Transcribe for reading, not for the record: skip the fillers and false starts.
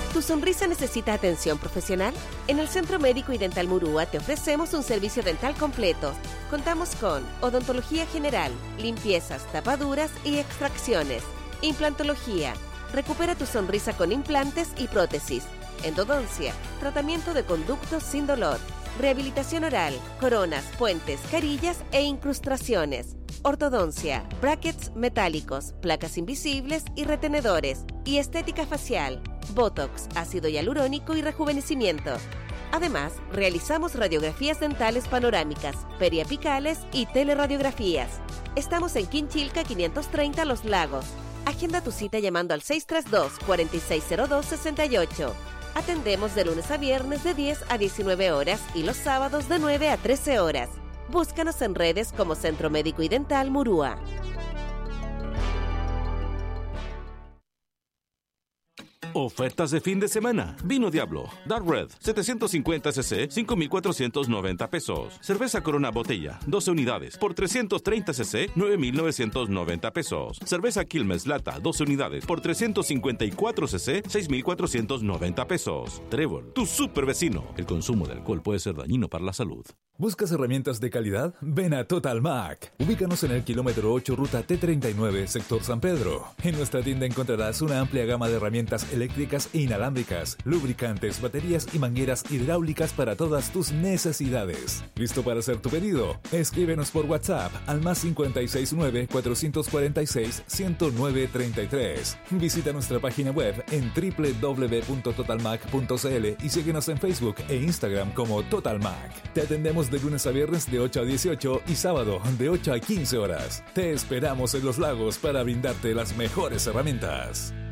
¿Tu sonrisa necesita atención profesional? En el Centro Médico y Dental Murúa te ofrecemos un servicio dental completo. Contamos con odontología general, limpiezas, tapaduras y extracciones. Implantología. Recupera tu sonrisa con implantes y prótesis. Endodoncia. Tratamiento de conductos sin dolor. Rehabilitación oral. Coronas, puentes, carillas e incrustaciones. Ortodoncia. Brackets metálicos, placas invisibles y retenedores. Y estética facial. Botox, ácido hialurónico y rejuvenecimiento. Además, realizamos radiografías dentales panorámicas, periapicales y teleradiografías. Estamos en Quinchilca 530 Los Lagos. Agenda tu cita llamando al 632-4602-68. Atendemos de lunes a viernes de 10 a 19 horas y los sábados de 9 a 13 horas. Búscanos en redes como Centro Médico y Dental Murúa. Ofertas de fin de semana. Vino Diablo, Dark Red, 750 cc, 5,490 pesos. Cerveza Corona Botella, 12 unidades, por 330 cc, 9,990 pesos. Cerveza Quilmes Lata, 12 unidades, por 354 cc, 6,490 pesos. Trébol, tu super vecino. El consumo de alcohol puede ser dañino para la salud. ¿Buscas herramientas de calidad? Ven a Total Mac. Ubícanos en el kilómetro 8, ruta T39, sector San Pedro. En nuestra tienda encontrarás una amplia gama de herramientas eléctricas e inalámbricas, lubricantes, baterías y mangueras hidráulicas para todas tus necesidades. ¿Listo para hacer tu pedido? Escríbenos por WhatsApp al +569 446 10933. Visita nuestra página web en www.totalmac.cl y síguenos en Facebook e Instagram como Total Mac. Te atendemos de lunes a viernes de 8 a 18 y sábado de 8 a 15 horas. Te esperamos en Los Lagos para brindarte las mejores herramientas.